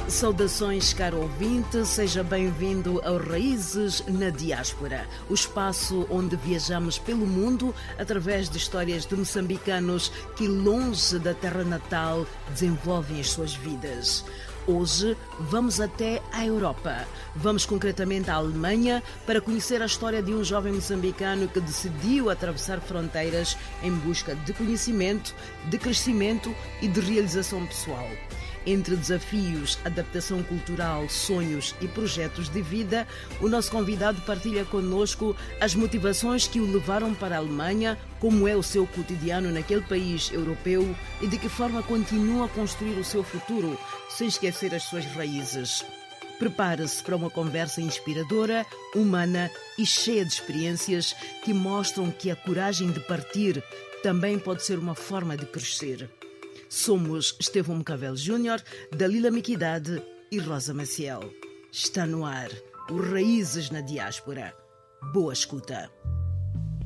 Saudações, caro ouvinte, seja bem-vindo ao Raízes na Diáspora, o espaço onde viajamos pelo mundo através de histórias de moçambicanos que, longe da terra natal, desenvolvem as suas vidas. Hoje vamos até a Europa. Vamos concretamente à Alemanha para conhecer a história de um jovem moçambicano que decidiu atravessar fronteiras em busca de conhecimento, de crescimento e de realização pessoal. Entre desafios, adaptação cultural, sonhos e projetos de vida, o nosso convidado partilha conosco as motivações que o levaram para a Alemanha, como é o seu cotidiano naquele país europeu e de que forma continua a construir o seu futuro, sem esquecer as suas raízes. Prepare-se para uma conversa inspiradora, humana e cheia de experiências que mostram que a coragem de partir também pode ser uma forma de crescer. Somos Estevão Mocavel Júnior, Dalila Miquidade e Rosa Maciel. Está no ar o Raízes na Diáspora. Boa escuta.